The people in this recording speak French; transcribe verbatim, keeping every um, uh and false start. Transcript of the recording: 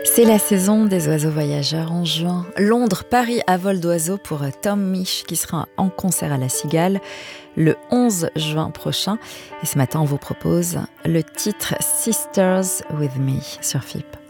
C'est la saison des oiseaux voyageurs en juin. Londres, Paris à vol d'oiseau pour Tom Misch qui sera en concert à la Cigale le onze juin prochain. Et ce matin, on vous propose le titre Sisters with Me sur F I P.